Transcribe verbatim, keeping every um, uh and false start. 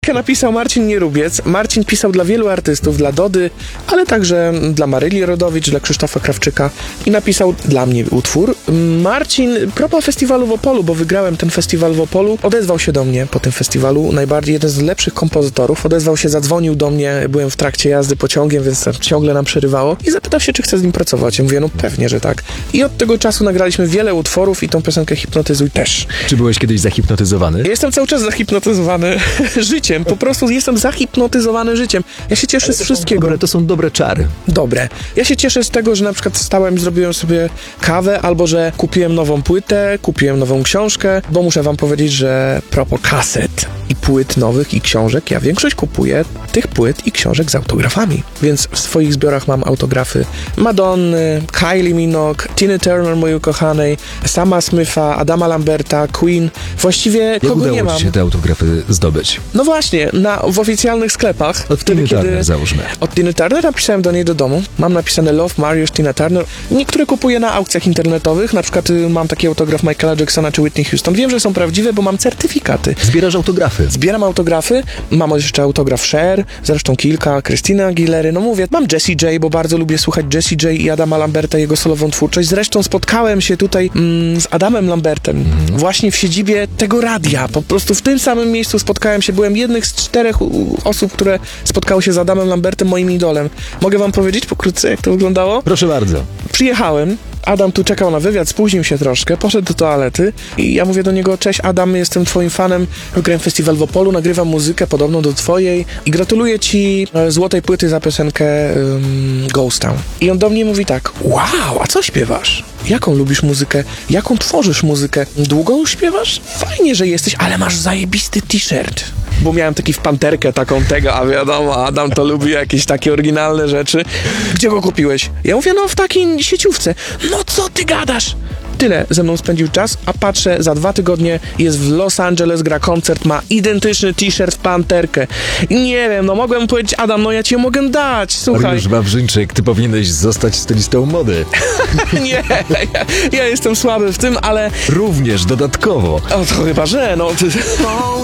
Piosenkę napisał Marcin Nierubiec. Marcin pisał dla wielu artystów, dla Dody, ale także dla Maryli Rodowicz, dla Krzysztofa Krawczyka i napisał dla mnie utwór. Marcin, propos festiwalu w Opolu, bo wygrałem ten festiwal w Opolu, odezwał się do mnie po tym festiwalu, najbardziej jeden z lepszych kompozytorów, odezwał się, zadzwonił do mnie, byłem w trakcie jazdy pociągiem, więc ciągle nam przerywało i zapytał się, czy chcę z nim pracować. Ja mówię, no pewnie, że tak. I od tego czasu nagraliśmy wiele utworów i tą piosenkę Hipnotyzuj też. Czy byłeś kiedyś zahipnotyzowany? Jestem cały czas zahipnotyzowany życiem, po prostu jestem zahipnotyzowany życiem. Ja się cieszę z wszystkiego. Dobre, to są dobre czary. Dobre. Ja się cieszę z tego, że na przykład stałem i zrobiłem sobie kawę, albo że kupiłem nową płytę, kupiłem nową książkę, bo muszę wam powiedzieć, że propos kaset i płyt nowych i książek, ja większość kupuję tych płyt i książek z autografami. Więc w swoich zbiorach mam autografy Madonny, Kylie Minogue, Tina Turner, mojej ukochanej, Sama Smitha, Adama Lamberta, Queen. Właściwie Jak kogo udało nie mam. ci się te autografy zdobyć? No właśnie, na, w oficjalnych sklepach. Od wtedy, Tiny kiedy Turner załóżmy. Od Tiny Turner napisałem do niej do domu. Mam napisane Love, Mariusz, Tina Turner. Niektóre kupuję na aukcjach internetowych. Na przykład y, mam taki autograf Michaela Jacksona czy Whitney Houston. Wiem, że są prawdziwe, bo mam certyfikaty. Zbierasz autografy. Zbieram autografy. Mam jeszcze autograf Cher, zresztą kilka, Christina Aguilery. No mówię, mam Jessie J, bo bardzo lubię słuchać Jessie J i Adama Lamberta, jego solową twórczość. Zresztą spotkałem się tutaj mm, z Adamem Lambertem mm. właśnie w siedzibie tego radia. Po prostu w tym samym miejscu spotkałem się. Byłem jednym z czterech u, osób, które spotkały się z Adamem Lambertem, moim idolem. Mogę wam powiedzieć pokrótce, jak to wyglądało? Proszę bardzo. Przyjechałem, Adam tu czekał na wywiad, spóźnił się troszkę, poszedł do toalety i ja mówię do niego, cześć Adam, jestem twoim fanem, wygrałem festiwal w Opolu, nagrywam muzykę podobną do twojej i gratuluję ci e, złotej płyty za piosenkę um, Ghost Town. I on do mnie mówi tak, wow, a co śpiewasz? Jaką lubisz muzykę? Jaką tworzysz muzykę? Długo już śpiewasz? Fajnie, że jesteś, ale masz zajebisty t-shirt. Bo miałem taki w panterkę taką tego, a wiadomo, Adam to lubi jakieś takie oryginalne rzeczy. Gdzie go kupiłeś? Ja mówię, no w takiej sieciówce. No co ty gadasz? Tyle ze mną spędził czas, a patrzę, za dwa tygodnie jest w Los Angeles, gra koncert, ma identyczny t-shirt w panterkę. Nie wiem, no mogłem powiedzieć, Adam, no ja ci ją mogę dać, słuchaj. Mariusz Wawrzyńczyk, ty powinieneś zostać stylistą mody. Nie, ja, ja jestem słaby w tym, ale... Również dodatkowo. O, to chyba, że, no...